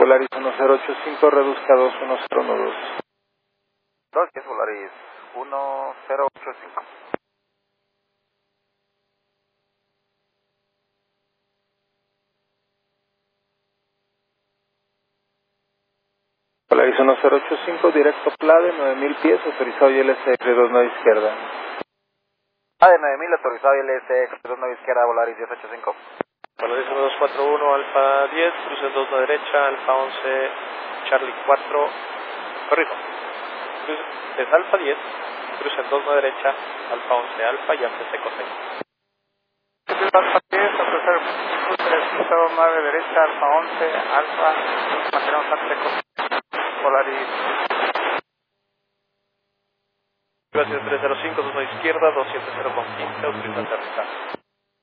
Volaris 1085, reduzca 2102. 210 Volaris 1085. Volaris 1085, directo PLADE, 9000 pies, autorizado ILS 29 izquierda. De 9000, autorizado ILS 29 izquierda, Volaris 1085. Volaris 1241, Alfa 10, cruce 2 a derecha, Alfa 11, Charlie 4, corrijo. Es Alfa 10, cruce 2 a derecha, Alfa 11, Alfa y Alfa Seco 6. Alfa 10, ofrecer cruce 9 derecha, Alfa 11, Alfa, mantenemos Alfa Seco, Volaris. Gracias 305, 2 a izquierda, 270 con 15, autoriza aterrizar.